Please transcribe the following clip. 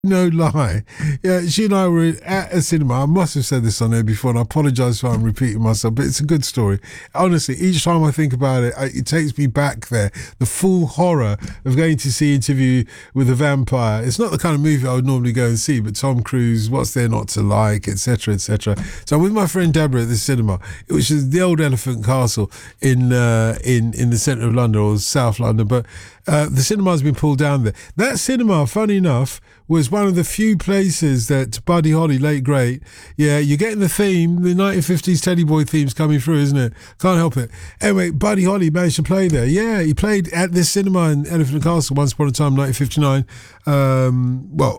No lie. Yeah, she and I were at a cinema. I must have said this on there before, and I apologise if I'm repeating myself, but it's a good story. Honestly, each time I think about it, it takes me back there. The full horror of going to see Interview with a Vampire. It's not the kind of movie I would normally go and see, but Tom Cruise, what's there not to like, etc., etc. So I'm with my friend Deborah at the cinema, which is the old Elephant Castle in the centre of London or South London, but the cinema's been pulled down there. That cinema, funny enough, was one of the few places that Buddy Holly, late great, yeah, you're getting the theme, the 1950s Teddy Boy theme's coming through, isn't it? Can't help it. Anyway, Buddy Holly managed to play there. Yeah, he played at this cinema in Elephant and Castle once upon a time, 1959. Well,